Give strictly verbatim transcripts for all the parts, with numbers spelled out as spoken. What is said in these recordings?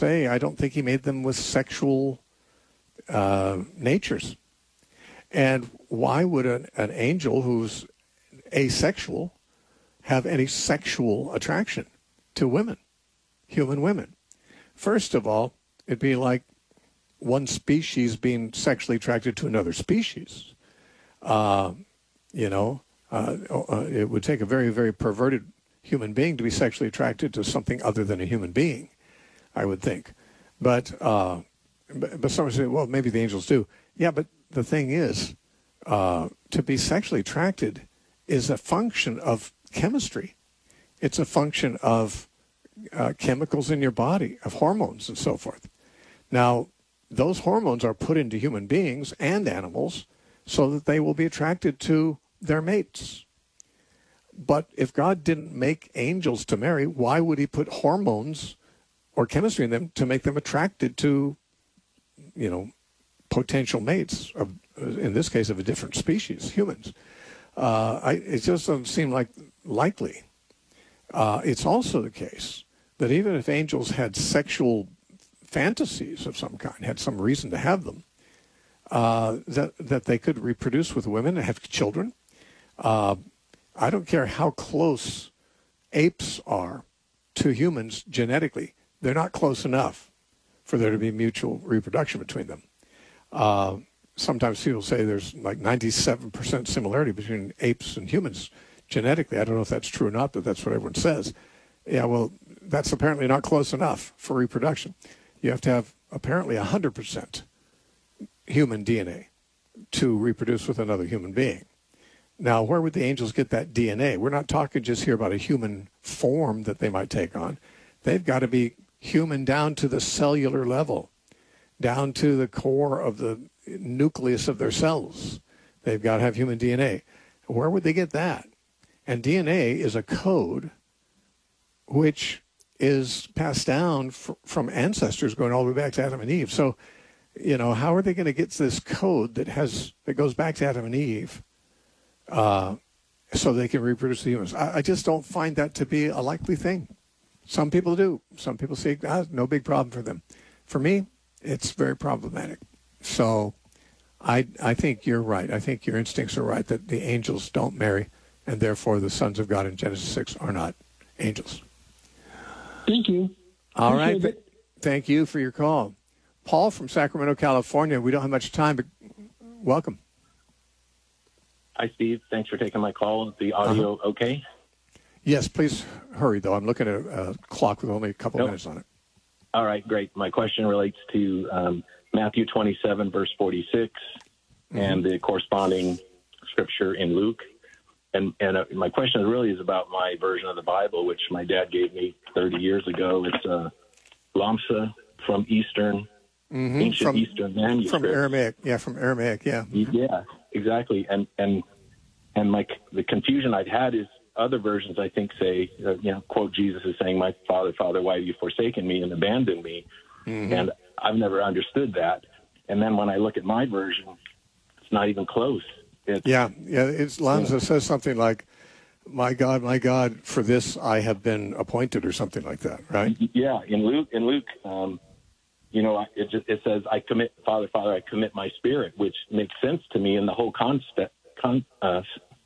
say, I don't think he made them with sexual uh, natures. And why would an, an angel who's asexual have any sexual attraction to women, human women? First of all, it'd be like one species being sexually attracted to another species. Uh, you know, uh, uh, it would take a very, very perverted human being to be sexually attracted to something other than a human being, I would think. But, uh, but, but someone say, well, maybe the angels do. Yeah, but the thing is, uh, to be sexually attracted is a function of chemistry. It's a function of uh, chemicals in your body, of hormones and so forth. Now, those hormones are put into human beings and animals so that they will be attracted to their mates. But if God didn't make angels to marry, why would he put hormones or chemistry in them to make them attracted to, you know, potential mates, of, in this case, of a different species, humans? Uh, I, it just doesn't seem like likely. Uh, it's also the case that even if angels had sexual fantasies of some kind, had some reason to have them, uh, that that they could reproduce with women and have children. Uh, I don't care how close apes are to humans genetically. They're not close enough for there to be mutual reproduction between them. Uh, sometimes people say there's like ninety-seven percent similarity between apes and humans genetically. I don't know if that's true or not, but that's what everyone says. Yeah, well, that's apparently not close enough for reproduction. You have to have apparently one hundred percent human D N A to reproduce with another human being. Now, where would the angels get that D N A? We're not talking just here about a human form that they might take on. They've got to be human down to the cellular level, down to the core of the nucleus of their cells. They've got to have human D N A. Where would they get that? And D N A is a code which is passed down f- from ancestors going all the way back to Adam and Eve. So, you know, how are they going to get this code that has that goes back to Adam and Eve uh, so they can reproduce the humans? I, I just don't find that to be a likely thing. Some people do. Some people say, ah, no big problem for them. For me, it's very problematic. So I I think you're right. I think your instincts are right that the angels don't marry, and therefore the sons of God in Genesis six are not angels. Thank you. All right. Th- thank you for your call. Paul from Sacramento, California. We don't have much time, but welcome. Hi, Steve. Thanks for taking my call. Is the audio uh-huh. okay? Yes, please hurry, though. I'm looking at a, a clock with only a couple nope. minutes on it. All right, great. My question relates to um, Matthew twenty-seven, verse forty-six, mm-hmm. and the corresponding scripture in Luke. And, and uh, my question really is about my version of the Bible, which my dad gave me thirty years ago. It's uh, Lamsa from Eastern, mm-hmm. ancient from, Eastern manuscript. From Aramaic, yeah, from Aramaic, yeah. Mm-hmm. Yeah, exactly. And and and my the confusion I'd had is other versions, I think, say, uh, you know, quote, Jesus is saying, my Father, Father, why have you forsaken me and abandoned me? Mm-hmm. And I've never understood that. And then when I look at my version, it's not even close. It's, yeah, yeah. It's Lamsa you know, says something like, "My God, my God, for this I have been appointed," or something like that, right? Yeah. In Luke, in Luke, um, you know, it just, it says, "I commit, Father, Father, I commit my spirit," which makes sense to me in the whole concept, con, uh,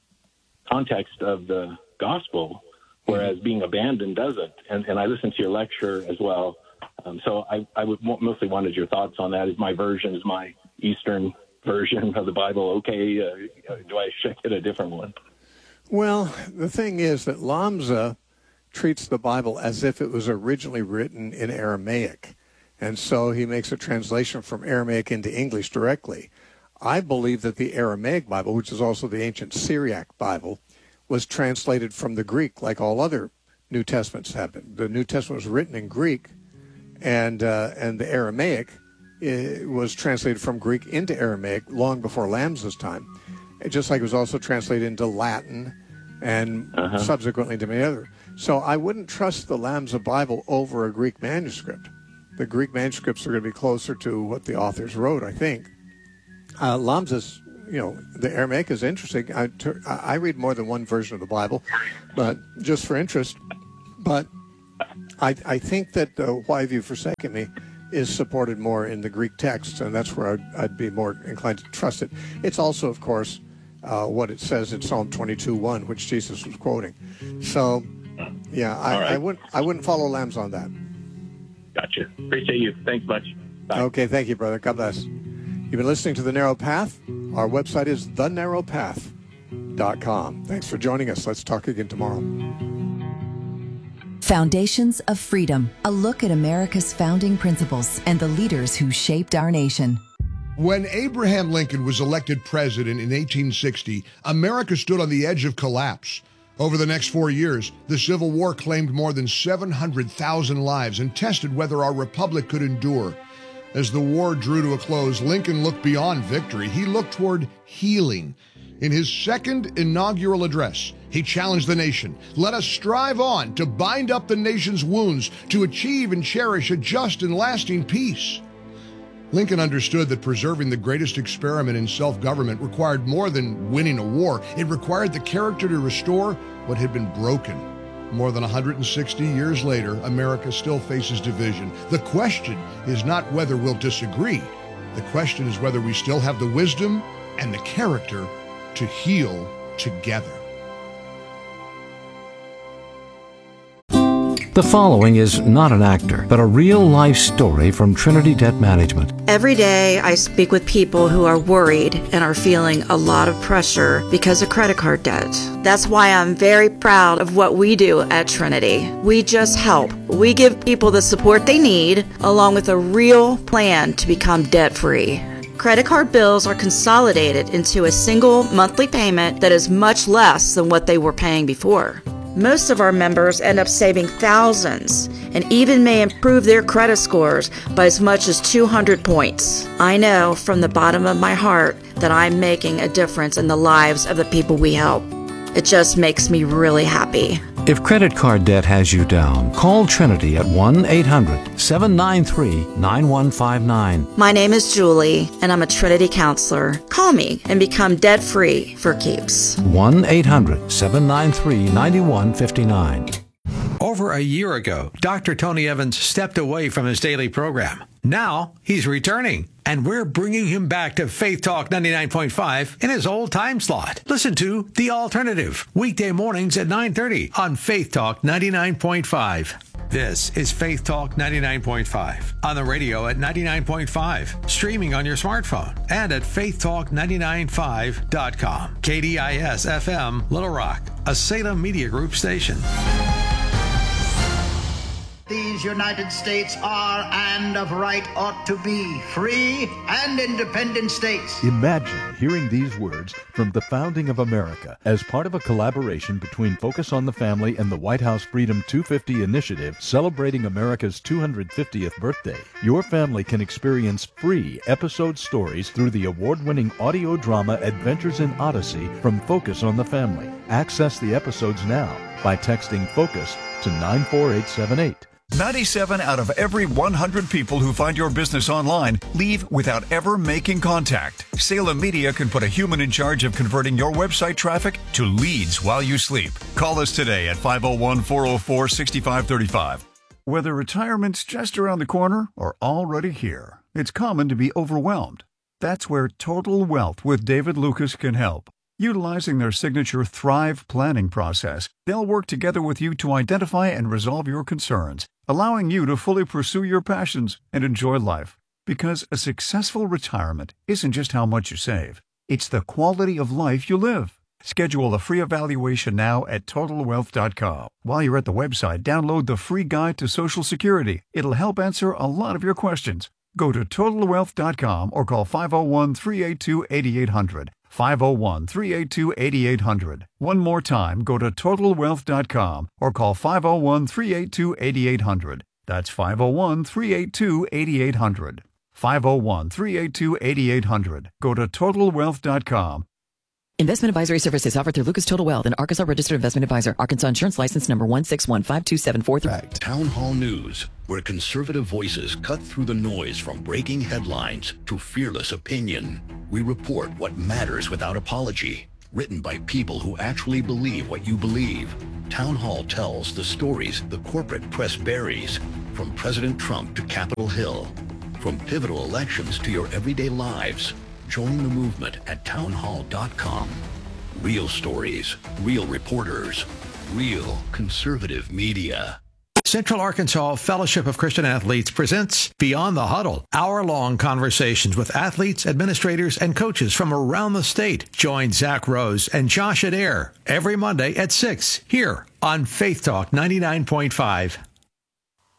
context of the gospel, whereas mm-hmm. being abandoned doesn't. And, and I listened to your lecture as well, um, so I, I would mostly wanted your thoughts on that. Is my version, is my Eastern version of the Bible okay? Uh, do I check it a different one? Well, the thing is that Lamsa treats the Bible as if it was originally written in Aramaic, and so he makes a translation from Aramaic into English directly. I believe that the Aramaic Bible, which is also the ancient Syriac Bible, was translated from the Greek like all other New Testaments have been. The New Testament was written in Greek, and uh, and the Aramaic It was translated from Greek into Aramaic long before Lamsa's time, just like it was also translated into Latin and uh-huh. subsequently into many other. So I wouldn't trust the Lamsa Bible over a Greek manuscript. The Greek manuscripts are going to be closer to what the authors wrote, I think. Uh, Lamsa's, you know, the Aramaic is interesting. I, I read more than one version of the Bible, but just for interest. But I, I think that uh, Why Have You Forsaken Me is supported more in the Greek text, and that's where I'd, I'd be more inclined to trust it. It's also, of course, uh, what it says in Psalm twenty-two one, which Jesus was quoting. So, yeah, I, right. I wouldn't I wouldn't follow Lambs on that. Gotcha. Appreciate you. Thanks much. Bye. Okay, thank you, brother. God bless. You've been listening to The Narrow Path. Our website is the narrow path dot com. Thanks for joining us. Let's talk again tomorrow. Foundations of Freedom, a look at America's founding principles and the leaders who shaped our nation. When Abraham Lincoln was elected president in eighteen sixty, America stood on the edge of collapse. Over the next four years, the Civil War claimed more than seven hundred thousand lives and tested whether our republic could endure. As the war drew to a close, Lincoln looked beyond victory. He looked toward healing. In his second inaugural address, he challenged the nation. Let us strive on to bind up the nation's wounds, to achieve and cherish a just and lasting peace. Lincoln understood that preserving the greatest experiment in self-government required more than winning a war. It required the character to restore what had been broken. More than one hundred sixty years later, America still faces division. The question is not whether we'll disagree. The question is whether we still have the wisdom and the character to heal together. The following is not an actor, but a real-life story from Trinity Debt Management. Every day I speak with people who are worried and are feeling a lot of pressure because of credit card debt. That's why I'm very proud of what we do at Trinity. We just help. We give people the support they need, along with a real plan to become debt-free. Credit card bills are consolidated into a single monthly payment that is much less than what they were paying before. Most of our members end up saving thousands and even may improve their credit scores by as much as two hundred points. I know from the bottom of my heart that I'm making a difference in the lives of the people we help. It just makes me really happy. If credit card debt has you down, call Trinity at one eight hundred seven nine three nine one five nine. My name is Julie, and I'm a Trinity counselor. Call me and become debt-free for keeps. one eight hundred seven nine three nine one five nine. Over a year ago, Doctor Tony Evans stepped away from his daily program. Now he's returning, and we're bringing him back to Faith Talk ninety-nine point five in his old time slot. Listen to The Alternative, weekday mornings at nine thirty on Faith Talk ninety-nine point five. This is Faith Talk ninety-nine point five on the radio at ninety-nine point five, streaming on your smartphone and at faith talk nine nine five dot com. K D I S F M Little Rock, a Salem Media Group station. These United States are and of right ought to be free and independent states. Imagine hearing these words from the founding of America as part of a collaboration between Focus on the Family and the White House Freedom two fifty initiative celebrating America's two hundred fiftieth birthday. Your family can experience free episode stories through the award-winning audio drama Adventures in Odyssey from Focus on the Family. Access the episodes now by texting FOCUS to nine four eight seven eight. ninety-seven out of every one hundred people who find your business online leave without ever making contact. Salem Media can put a human in charge of converting your website traffic to leads while you sleep. Call us today at five oh one, four oh four, six five three five. Whether retirement's just around the corner or already here, it's common to be overwhelmed. That's where Total Wealth with David Lucas can help. Utilizing their signature Thrive planning process, they'll work together with you to identify and resolve your concerns, allowing you to fully pursue your passions and enjoy life. Because a successful retirement isn't just how much you save, it's the quality of life you live. Schedule a free evaluation now at total wealth dot com. While you're at the website, download the free guide to Social Security. It'll help answer a lot of your questions. Go to total wealth dot com or call five oh one, three eight two, eight eight hundred. five oh one, three eight two, eight eight hundred. One more time, go to total wealth dot com or call five oh one, three eight two, eight eight hundred. That's five oh one, three eight two, eight eight hundred. five oh one, three eight two, eight eight hundred. Go to total wealth dot com. Investment advisory services offered through Lucas Total Wealth, an Arkansas registered investment advisor. Arkansas insurance license number one six one five two seven four three. Town Hall News, where conservative voices cut through the noise from breaking headlines to fearless opinion. We report what matters without apology. written by people who actually believe what you believe. Town Hall tells the stories the corporate press buries, from President Trump to Capitol Hill, from pivotal elections to your everyday lives. Join the movement at town hall dot com. Real stories, real reporters, real conservative media. Central Arkansas Fellowship of Christian Athletes presents Beyond the Huddle, hour-long conversations with athletes, administrators, and coaches from around the state. Join Zach Rose and Josh Adair every Monday at six here on Faith Talk ninety-nine point five.